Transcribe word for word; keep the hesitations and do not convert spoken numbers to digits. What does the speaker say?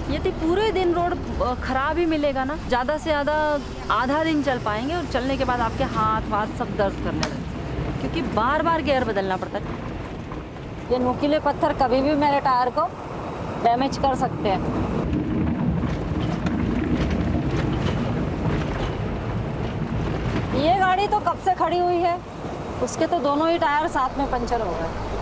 यदि पूरे दिन रोड खराब ही मिलेगा ना, ज़्यादा से ज़्यादा आधा दिन चल पाएंगे और चलने के बाद आपके हाथ वाथ सब दर्द करने लगेंगे, क्योंकि बार बार गियर बदलना पड़ता है। ये नुकीले पत्थर कभी भी मेरे टायर को डैमेज कर सकते हैं। ये गाड़ी तो कब से खड़ी हुई है, उसके तो दोनों ही टायर साथ में पंचर हो गए।